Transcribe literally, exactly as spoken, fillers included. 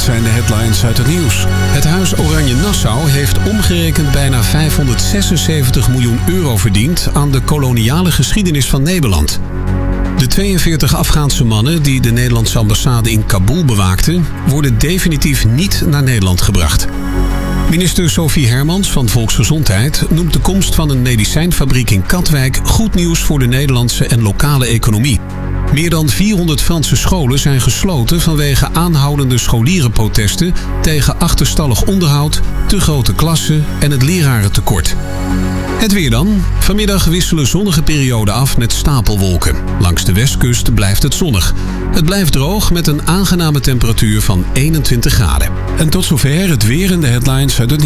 zijn de headlines uit het nieuws. Het Huis Oranje-Nassau heeft omgerekend bijna vijfhonderdzesenzeventig miljoen euro verdiend aan de koloniale geschiedenis van Nederland. De tweeënveertig Afghaanse mannen die de Nederlandse ambassade in Kabul bewaakten, worden definitief niet naar Nederland gebracht. Minister Sophie Hermans van Volksgezondheid noemt de komst van een medicijnfabriek in Katwijk goed nieuws voor de Nederlandse en lokale economie. Meer dan vierhonderd Franse scholen zijn gesloten vanwege aanhoudende scholierenprotesten tegen achterstallig onderhoud, te grote klassen en het lerarentekort. Het weer dan. Vanmiddag wisselen zonnige perioden af met stapelwolken. Langs de westkust blijft het zonnig. Het blijft droog met een aangename temperatuur van eenentwintig graden. En tot zover het weer en de headlines uit het